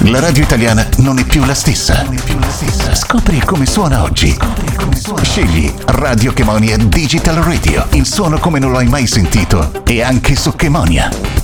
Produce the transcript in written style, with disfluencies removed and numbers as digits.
La radio italiana non è più la stessa. Scopri come suona oggi. Scegli Radio Chemonia Digital Radio, in suono come non l'hai mai sentito, e anche su Chemonia.